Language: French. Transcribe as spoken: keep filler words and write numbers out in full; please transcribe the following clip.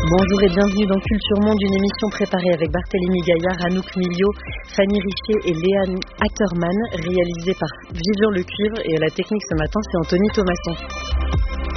Bonjour et bienvenue dans Culture Monde, une émission préparée avec Barthélémy Gaillard, Anouk Milio, Fanny Richer et Léane Ackermann, réalisée par Vivian Le Cuivre, et à la technique ce matin c'est Anthony Thomasson.